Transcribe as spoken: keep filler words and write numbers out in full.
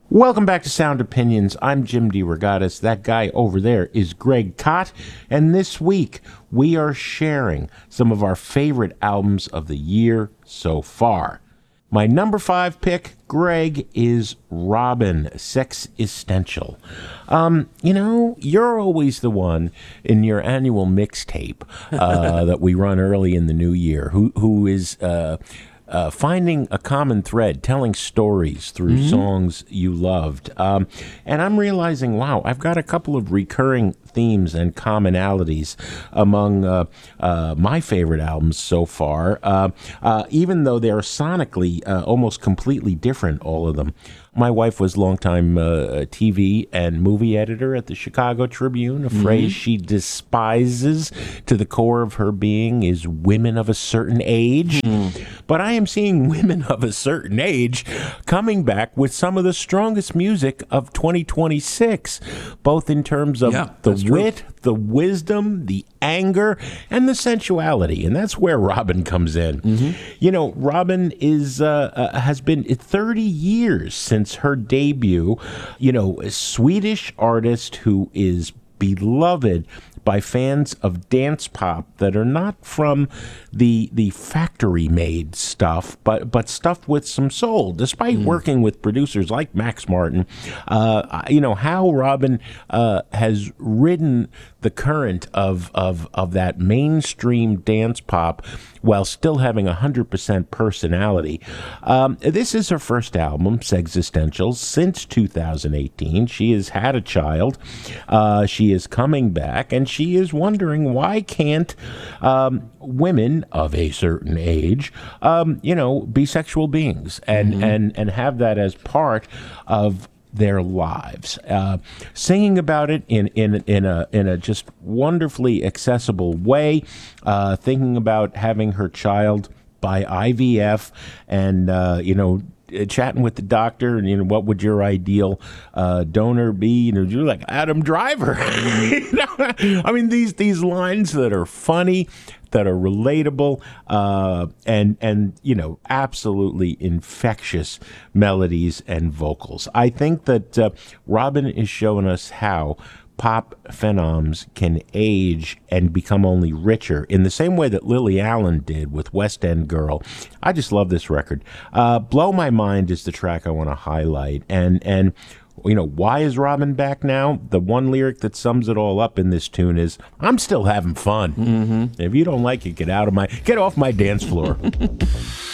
Welcome back to Sound Opinions. I'm Jim DeRogatis. That guy over there is Greg Kot. And this week, we are sharing some of our favorite albums of the year so far. My number five pick, Greg, is Robyn, Sex Essential. Um, you know, you're always the one in your annual mixtape uh, that we run early in the new year who who is... Uh, Uh, finding a common thread, telling stories through mm-hmm. songs you loved. Um, and I'm realizing, wow, I've got a couple of recurring themes and commonalities among uh, uh, my favorite albums so far, uh, uh, even though they're sonically uh, almost completely different, all of them. My wife was longtime uh, T V and movie editor at the Chicago Tribune. A mm-hmm. phrase she despises to the core of her being is women of a certain age. Mm. But I am seeing women of a certain age coming back with some of the strongest music of twenty twenty-six, both in terms of yeah, the wit, the wisdom, the anger, and the sensuality. And that's where Robyn comes in. Mm-hmm. You know, Robyn is uh, uh, has been thirty years since her debut. You know, a Swedish artist who is beloved by fans of dance pop that are not from the the factory made stuff, but but stuff with some soul. Despite mm. working with producers like Max Martin, uh, you know how Robyn uh, has ridden the current of of of that mainstream dance pop while still having a hundred percent personality. Um, this is her first album, Sex Essential, since two thousand eighteen. She has had a child. Uh, she is coming back, and she is wondering why can't um, women of a certain age, um, you know, be sexual beings and, mm-hmm. and, and have that as part of their lives. Uh, singing about it in, in, in, a, in a just wonderfully accessible way, uh, thinking about having her child by I V F and, uh, you know, chatting with the doctor and, you know, what would your ideal uh, donor be? You know, you're like Adam Driver. You know? I mean, these these lines that are funny, that are relatable, uh, and, and, you know, absolutely infectious melodies and vocals. I think that uh, Robyn is showing us how pop phenoms can age and become only richer in the same way that Lily Allen did with West End Girl. I just love this record. Uh, Blow My Mind is the track I want to highlight. And, and you know, why is Robyn back now? The one lyric that sums it all up in this tune is, I'm still having fun. Mm-hmm. If you don't like it, get out of my, get off my dance floor.